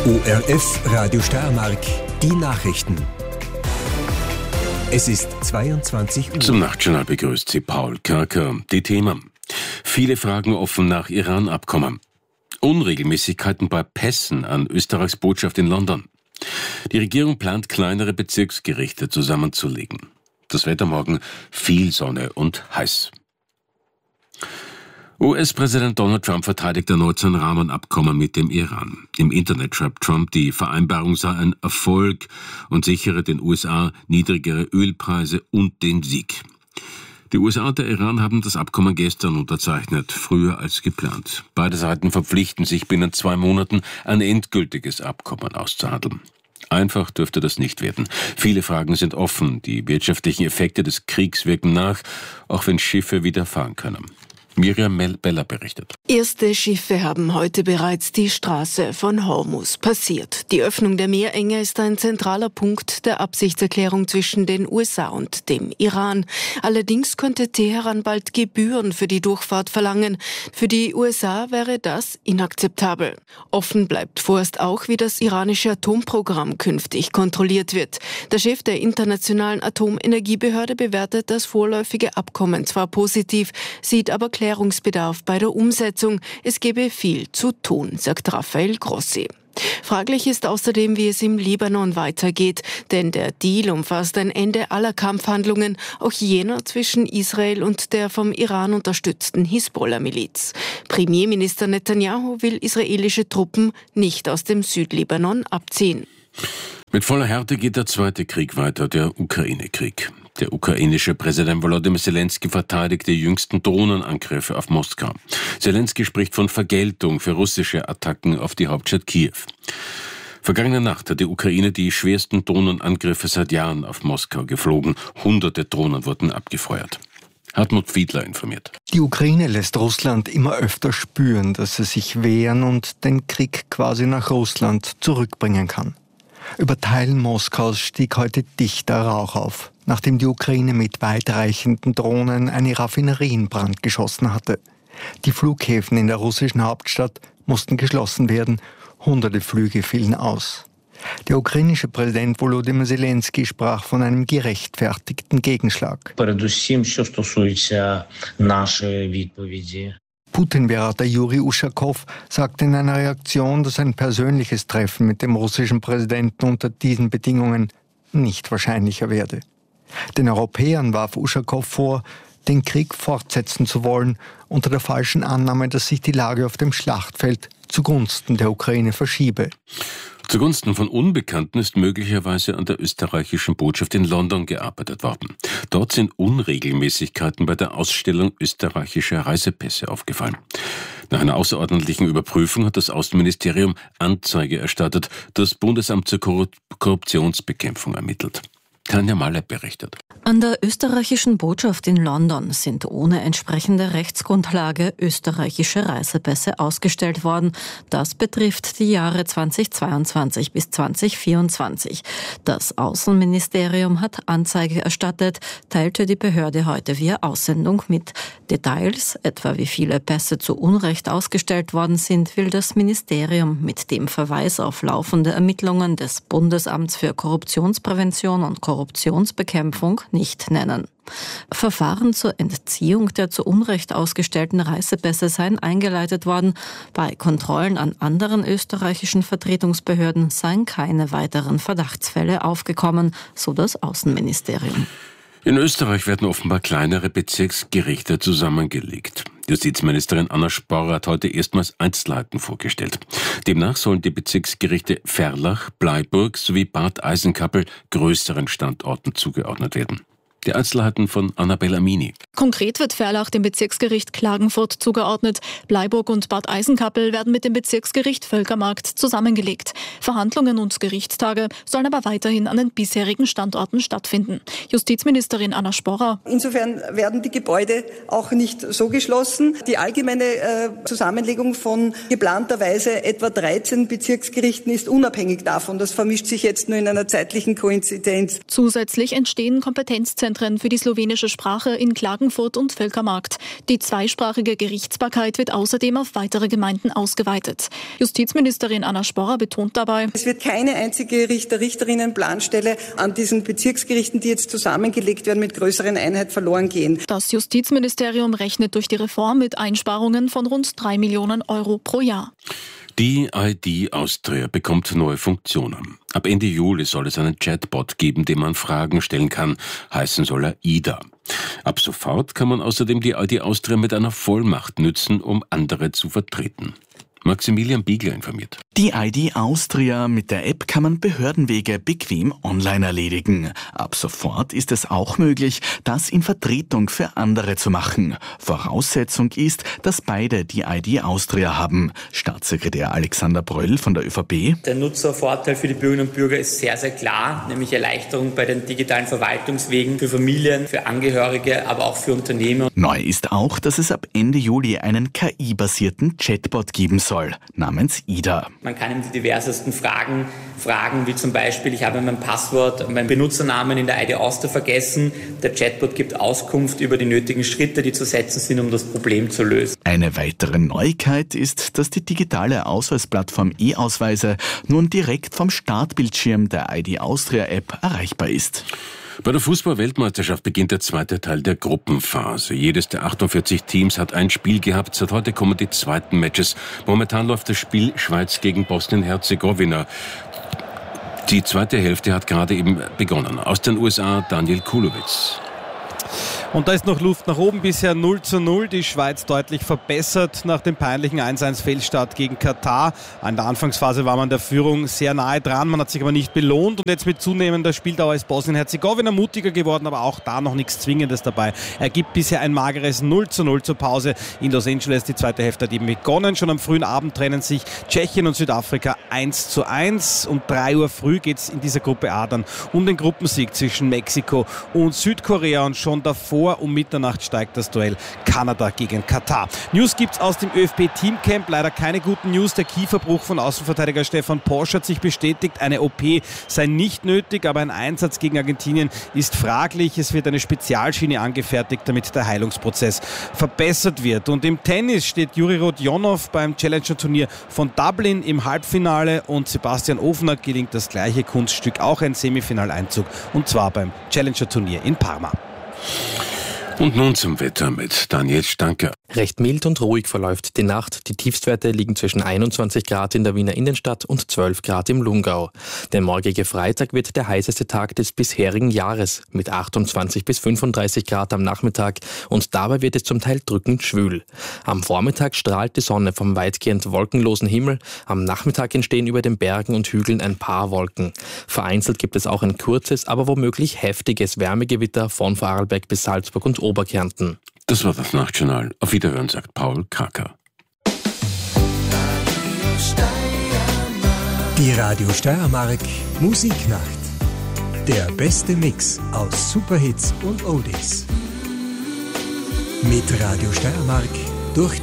ORF Radio Steiermark, die Nachrichten. Es ist 22 Uhr. Zum Nachtjournal begrüßt Sie Paul Körker. Die Themen: Viele Fragen offen nach Iran-Abkommen. Unregelmäßigkeiten bei Pässen an Österreichs Botschaft in London. Die Regierung plant, kleinere Bezirksgerichte zusammenzulegen. Das Wetter morgen: viel Sonne und heiß. US-Präsident Donald Trump verteidigt erneut sein Rahmenabkommen mit dem Iran. Im Internet schreibt Trump, die Vereinbarung sei ein Erfolg und sichere den USA niedrigere Ölpreise und den Sieg. Die USA und der Iran haben das Abkommen gestern unterzeichnet, früher als geplant. Beide Seiten verpflichten sich, binnen 2 Monaten ein endgültiges Abkommen auszuhandeln. Einfach dürfte das nicht werden. Viele Fragen sind offen. Die wirtschaftlichen Effekte des Kriegs wirken nach, auch wenn Schiffe wieder fahren können. Miriam Beller berichtet. Erste Schiffe haben heute bereits die Straße von Hormuz passiert. Die Öffnung der Meerenge ist ein zentraler Punkt der Absichtserklärung zwischen den USA und dem Iran. Allerdings könnte Teheran bald Gebühren für die Durchfahrt verlangen. Für die USA wäre das inakzeptabel. Offen bleibt vorerst auch, wie das iranische Atomprogramm künftig kontrolliert wird. Der Chef der Internationalen Atomenergiebehörde bewertet das vorläufige Abkommen zwar positiv, sieht aber Klärungsbedarf bei der Umsetzung. Es gebe viel zu tun, sagt Rafael Grossi. Fraglich ist außerdem, wie es im Libanon weitergeht, denn der Deal umfasst ein Ende aller Kampfhandlungen, auch jener zwischen Israel und der vom Iran unterstützten Hisbollah-Miliz. Premierminister Netanyahu will israelische Truppen nicht aus dem Südlibanon abziehen. Mit voller Härte geht der zweite Krieg weiter, der Ukraine-Krieg. Der ukrainische Präsident Volodymyr Zelensky verteidigt die jüngsten Drohnenangriffe auf Moskau. Zelensky spricht von Vergeltung für russische Attacken auf die Hauptstadt Kiew. Vergangene Nacht hat die Ukraine die schwersten Drohnenangriffe seit Jahren auf Moskau geflogen. Hunderte Drohnen wurden abgefeuert. Hartmut Fiedler informiert. Die Ukraine lässt Russland immer öfter spüren, dass sie sich wehren und den Krieg quasi nach Russland zurückbringen kann. Über Teilen Moskaus stieg heute dichter Rauch auf, nachdem die Ukraine mit weitreichenden Drohnen eine Raffinerie in Brand geschossen hatte. Die Flughäfen in der russischen Hauptstadt mussten geschlossen werden, hunderte Flüge fielen aus. Der ukrainische Präsident Volodymyr Zelensky sprach von einem gerechtfertigten Gegenschlag. Putin-Berater Juri Uschakow sagte in einer Reaktion, dass ein persönliches Treffen mit dem russischen Präsidenten unter diesen Bedingungen nicht wahrscheinlicher werde. Den Europäern warf Uschakow vor, den Krieg fortsetzen zu wollen, unter der falschen Annahme, dass sich die Lage auf dem Schlachtfeld zugunsten der Ukraine verschiebe. Zugunsten von Unbekannten ist möglicherweise an der österreichischen Botschaft in London gearbeitet worden. Dort sind Unregelmäßigkeiten bei der Ausstellung österreichischer Reisepässe aufgefallen. Nach einer außerordentlichen Überprüfung hat das Außenministerium Anzeige erstattet, das Bundesamt zur Korruptionsbekämpfung ermittelt. Tanja Malle berichtet. An der österreichischen Botschaft in London sind ohne entsprechende Rechtsgrundlage österreichische Reisepässe ausgestellt worden. Das betrifft die Jahre 2022 bis 2024. Das Außenministerium hat Anzeige erstattet, teilte die Behörde heute via Aussendung mit. Details, etwa wie viele Pässe zu Unrecht ausgestellt worden sind, will das Ministerium mit dem Verweis auf laufende Ermittlungen des Bundesamts für Korruptionsprävention und Korruptionsbekämpfung nicht nennen. Verfahren zur Entziehung der zu Unrecht ausgestellten Reisepässe seien eingeleitet worden. Bei Kontrollen an anderen österreichischen Vertretungsbehörden seien keine weiteren Verdachtsfälle aufgekommen, so das Außenministerium. In Österreich werden offenbar kleinere Bezirksgerichte zusammengelegt. Justizministerin Anna Sporr hat heute erstmals Einzelheiten vorgestellt. Demnach sollen die Bezirksgerichte Ferlach, Bleiburg sowie Bad Eisenkappel größeren Standorten zugeordnet werden. Die Einzelheiten von Annabel Amini. Konkret wird Ferlach dem Bezirksgericht Klagenfurt zugeordnet. Bleiburg und Bad Eisenkappel werden mit dem Bezirksgericht Völkermarkt zusammengelegt. Verhandlungen und Gerichtstage sollen aber weiterhin an den bisherigen Standorten stattfinden. Justizministerin Anna Sporr. Insofern werden die Gebäude auch nicht so geschlossen. Die allgemeine Zusammenlegung von geplanterweise etwa 13 Bezirksgerichten ist unabhängig davon. Das vermischt sich jetzt nur in einer zeitlichen Koinzidenz. Zusätzlich entstehen Kompetenzzentren Sprachzentren für die slowenische Sprache in Klagenfurt und Völkermarkt. Die zweisprachige Gerichtsbarkeit wird außerdem auf weitere Gemeinden ausgeweitet. Justizministerin Anna Sporrer betont dabei: Es wird keine einzige Richterinnenplanstelle an diesen Bezirksgerichten, die jetzt zusammengelegt werden, mit größeren Einheiten verloren gehen. Das Justizministerium rechnet durch die Reform mit Einsparungen von rund 3 Millionen Euro pro Jahr. Die ID Austria bekommt neue Funktionen. Ab Ende Juli soll es einen Chatbot geben, dem man Fragen stellen kann. Heißen soll er Ida. Ab sofort kann man außerdem die ID Austria mit einer Vollmacht nützen, um andere zu vertreten. Maximilian Biegler informiert. Die ID Austria mit der App kann man Behördenwege bequem online erledigen. Ab sofort ist es auch möglich, das in Vertretung für andere zu machen. Voraussetzung ist, dass beide die ID Austria haben. Staatssekretär Alexander Bröll von der ÖVP. Der Nutzervorteil für die Bürgerinnen und Bürger ist sehr, sehr klar, nämlich Erleichterung bei den digitalen Verwaltungswegen für Familien, für Angehörige, aber auch für Unternehmen. Neu ist auch, dass es ab Ende Juli einen KI-basierten Chatbot geben soll, namens Ida. Man kann ihm die diversesten Fragen wie zum Beispiel: Ich habe mein Passwort und meinen Benutzernamen in der ID Austria vergessen. Der Chatbot gibt Auskunft über die nötigen Schritte, die zu setzen sind, um das Problem zu lösen. Eine weitere Neuigkeit ist, dass die digitale Ausweisplattform E-Ausweise nun direkt vom Startbildschirm der ID Austria App erreichbar ist. Bei der Fußball-Weltmeisterschaft beginnt der zweite Teil der Gruppenphase. Jedes der 48 Teams hat ein Spiel gehabt. Seit heute kommen die zweiten Matches. Momentan läuft das Spiel Schweiz gegen Bosnien-Herzegowina. Die zweite Hälfte hat gerade eben begonnen. Aus den USA Daniel Kulowitz. Und da ist noch Luft nach oben, bisher 0:0. Die Schweiz deutlich verbessert nach dem peinlichen 1-1-Fehlstart gegen Katar. An der Anfangsphase war man der Führung sehr nahe dran, man hat sich aber nicht belohnt. Und jetzt mit zunehmender Spieldauer ist Bosnien-Herzegowina mutiger geworden, aber auch da noch nichts Zwingendes dabei. Er gibt bisher ein mageres 0:0 zur Pause in Los Angeles. Die zweite Hälfte hat eben begonnen. Schon am frühen Abend trennen sich Tschechien und Südafrika 1:1. Um 3 Uhr früh geht es in dieser Gruppe A dann um den Gruppensieg zwischen Mexiko und Südkorea. Und schon davor um Mitternacht steigt das Duell Kanada gegen Katar. News gibt's aus dem ÖFB-Teamcamp. Leider keine guten News. Der Kieferbruch von Außenverteidiger Stefan Posch hat sich bestätigt. Eine OP sei nicht nötig, aber ein Einsatz gegen Argentinien ist fraglich. Es wird eine Spezialschiene angefertigt, damit der Heilungsprozess verbessert wird. Und im Tennis steht Juri Rodionov beim Challenger-Turnier von Dublin im Halbfinale und Sebastian Ofner gelingt das gleiche Kunststück, auch ein Semifinaleinzug, und zwar beim Challenger-Turnier in Parma. Und nun zum Wetter mit Daniel Stanker. Recht mild und ruhig verläuft die Nacht. Die Tiefstwerte liegen zwischen 21 Grad in der Wiener Innenstadt und 12 Grad im Lungau. Der morgige Freitag wird der heißeste Tag des bisherigen Jahres mit 28 bis 35 Grad am Nachmittag und dabei wird es zum Teil drückend schwül. Am Vormittag strahlt die Sonne vom weitgehend wolkenlosen Himmel. Am Nachmittag entstehen über den Bergen und Hügeln ein paar Wolken. Vereinzelt gibt es auch ein kurzes, aber womöglich heftiges Wärmegewitter von Vorarlberg bis Salzburg und Oberkärnten. Das war das Nachtjournal. Auf Wiederhören, sagt Paul Kraker. Die Radio Steiermark Musiknacht. Der beste Mix aus Superhits und Oldies. Mit Radio Steiermark durch